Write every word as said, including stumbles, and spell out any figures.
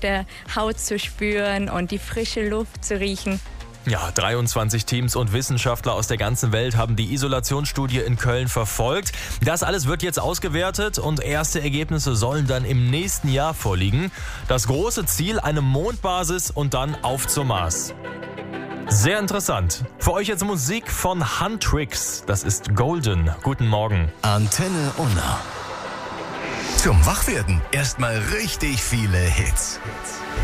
der Haut zu spüren und die frische Luft zu riechen. Ja, dreiundzwanzig Teams und Wissenschaftler aus der ganzen Welt haben die Isolationsstudie in Köln verfolgt. Das alles wird jetzt ausgewertet und erste Ergebnisse sollen dann im nächsten Jahr vorliegen. Das große Ziel, eine Mondbasis und dann auf zum Mars. Sehr interessant. Für euch jetzt Musik von Huntrix. Das ist Golden. Guten Morgen. Antenne Unna. Zum Wachwerden erstmal richtig viele Hits.